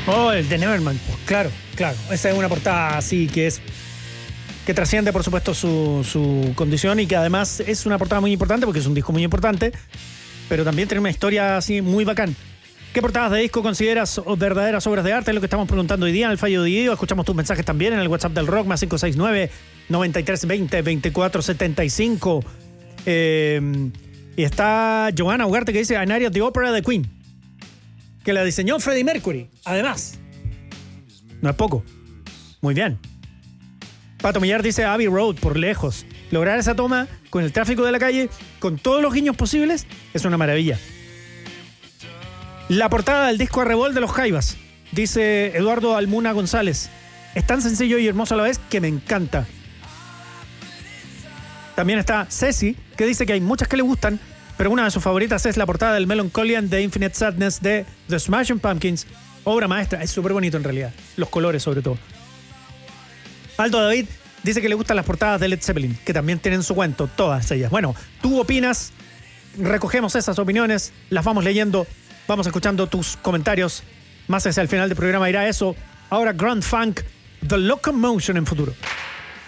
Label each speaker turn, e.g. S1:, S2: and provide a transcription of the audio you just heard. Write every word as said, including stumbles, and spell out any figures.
S1: Oh, el de Nevermind, pues claro, claro. Esa es una portada así que es que trasciende, por supuesto, su, su condición y que además es una portada muy importante porque es un disco muy importante, pero también tiene una historia así muy bacán. ¿Qué portadas de disco consideras verdaderas obras de arte? Es lo que estamos preguntando hoy día en el Fallo Dividido. Escuchamos tus mensajes también en el WhatsApp del Rock, más cinco seis nueve, noventa y tres veinte, veinticuatro setenta y cinco. Eh, y está Johanna Ugarte que dice An Aria of the Opera de Queen, que la diseñó Freddie Mercury, además. No es poco. Muy bien. Pato Millar dice Abbey Road, por lejos. Lograr esa toma con el tráfico de la calle, con todos los guiños posibles, es una maravilla. La portada del disco Arrebol de los Jaivas, dice Eduardo Almuna González. Es tan sencillo y hermoso a la vez que me encanta. También está Ceci, que dice que hay muchas que le gustan, pero una de sus favoritas es la portada del Melancholian de Infinite Sadness de The Smashing Pumpkins. Obra maestra, es súper bonito en realidad. Los colores sobre todo. Aldo David dice que le gustan las portadas de Led Zeppelin, que también tienen su cuento, todas ellas. Bueno, tú opinas, recogemos esas opiniones, las vamos leyendo, vamos escuchando tus comentarios. Más hacia el final del programa irá eso. Ahora Grand Funk, The Locomotion en Futuro.